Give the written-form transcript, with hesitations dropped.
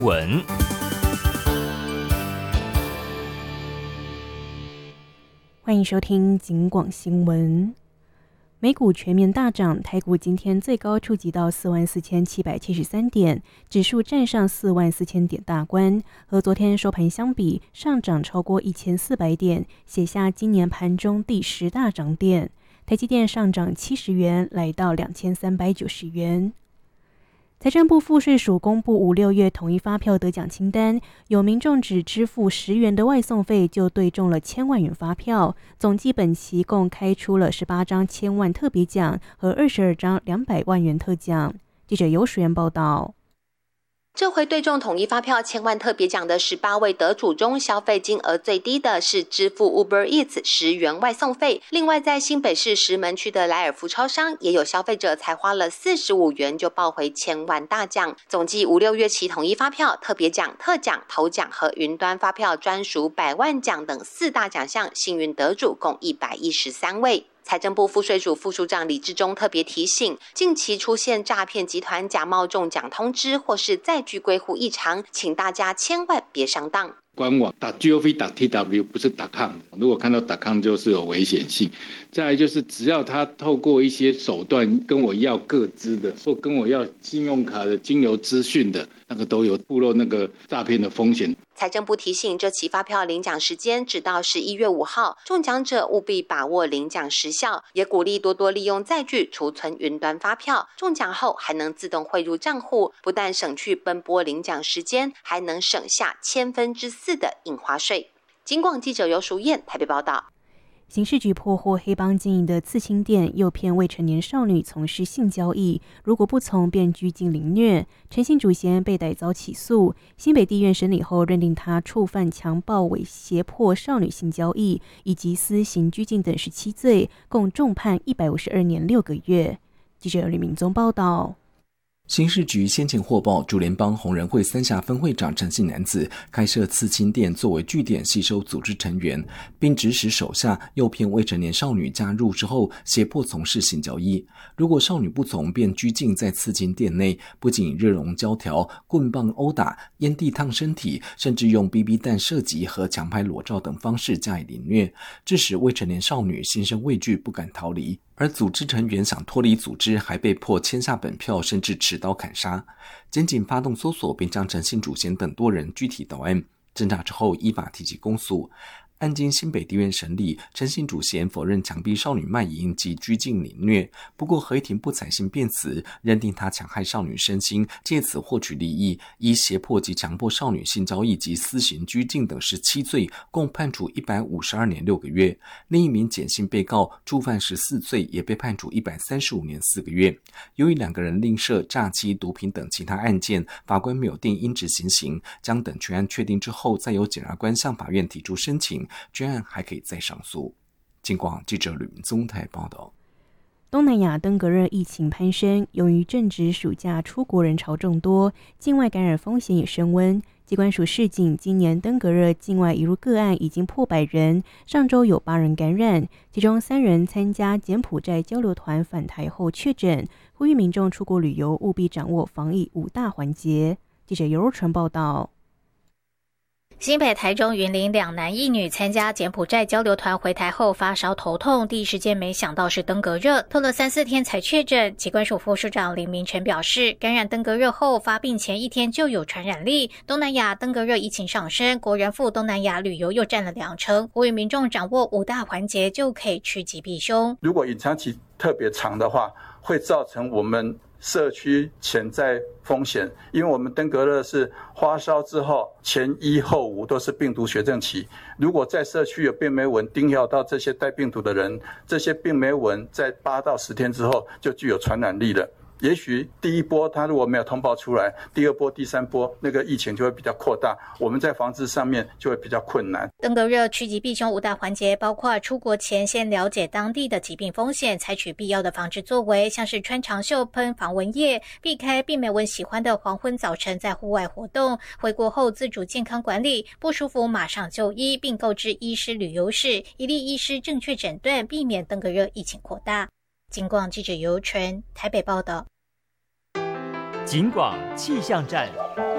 文欢迎收听警广新闻。美股全面大涨，台股今天最高触及到44,773点，指数站上44,000点大关，和昨天收盘相比，上涨超过1400点，写下今年盘中第10大涨点。台积电上涨70元，来到2390元。财政部赋税署公布5、6月统一发票得奖清单，有民众只支付10元的外送费就对中了1000万元发票，总计本期共开出了18张1000万特别奖和22张200万元特奖。记者游淑媛报道。 这回对中统一发票1000万特别奖的18位得主中，消费金额最低的是支付 Uber Eats 10元外送费。另外，在新北市石门区的莱尔富超商，也有消费者才花了45元就抱回1000万大奖。总计5、6月期统一发票、特别奖、特奖、头奖和云端发票专属100万奖等4大奖项，幸运得主共113位。财政部赋税署副署长李志忠特别提醒，近期出现诈骗集团假冒中奖通知或是载具归户异常，请大家千万别上当。 官网.gov.tw 不是.com， 如果看到.com 就是有危险性。再来就是只要他透过一些手段跟我要个资的，或跟我要信用卡的金流资讯的，那个都有暴露那个诈骗的风险。 财政部提醒，这期发票领奖时间直到11月5号，中奖者务必把握领奖时效，也鼓励多多利用载具储存云端发票，中奖后还能自动汇入账户，不但省去奔波领奖时间，还能省下4%的印花税。警广记者游淑燕台北报道。 刑事局破获黑帮经营的刺青店，诱骗未成年少女从事性交易，如果不从便拘禁凌虐。陈姓主嫌被逮遭起诉，新北地院审理后认定他触犯强暴、猥胁迫少女性交易以及私刑拘禁等17罪，共重判152年6个月。记者李明宗报道。 刑事局先前获报，竹联帮红人会三峡分会长陈姓男子开设刺青店作为据点吸收组织成员，并指使手下诱骗未成年少女加入之后胁迫从事性交易。如果少女不从，便拘禁在刺青店内，不仅热熔胶条、棍棒殴打、烟蒂烫身体，甚至用 BB 弹射击和强拍裸照等方式加以凌虐，致使未成年少女心生畏惧，不敢逃离。而组织成员想脱离组织，还被迫签下本票，甚至持刀砍杀。检警发动搜索，并将陈姓主嫌等多人具体到案。侦查之后，依法提起公诉。案经新北地院审理，陈姓主嫌否认强逼少女卖淫及拘禁凌虐，不过合议庭不采信辩词，认定他强害少女身心，借此获取利益，依胁迫及强迫少女性交易及私刑拘禁等17罪，共判处152年6个月。另一名简姓被告触犯14罪，也被判处135年4个月。由于两个人另涉诈欺、毒品等其他案件，法官没有定应执行刑，将等全案确定之后，再由检察官向法院提出申请，专案还可以再上诉。警广记者吕明宗台报道。 东南亚登革热疫情攀升，由于正值暑假，出国人潮众多，境外感染风险也升温。疾管署示警，今年登革热境外移入个案已经破100人，上周有8人感染，其中3人参加柬埔寨交流团返台后确诊，呼吁民众出国旅游务必掌握防疫5大环节。记者尤若纯报道。 新北、台中、云林2男1女参加柬埔寨交流团回台后发烧头痛，第一时间没想到是登革热，拖了3、4天才确诊。疾管署副署长林明成表示，感染登革热后发病前1天就有传染力。东南亚登革热疫情上升，国人赴东南亚旅游又占了2成，呼吁民众掌握5大环节就可以趋吉避凶。 如果隐藏期特别长的话，会造成我们社区潜在风险，因为我们登革热是发烧之后前1后5都是病毒学症期，如果在社区有病媒蚊叮咬到这些带病毒的人，这些病媒蚊在8到10天之后就具有传染力了。也许第一波它如果没有通报出来，第2波、第3波那个疫情就会比较扩大，我们在防治上面就会比较困难。 登革热趋吉避凶5大环节包括出国前先了解当地的疾病风险，采取必要的防治作为，像是穿长袖、喷防蚊液，避开病媒蚊喜欢的黄昏早晨在户外活动，回国后自主健康管理，不舒服马上就医，并购置医师旅游史，一例医师正确诊断，避免登革热疫情扩大。警广记者尤纯台北报道。 警广气象站。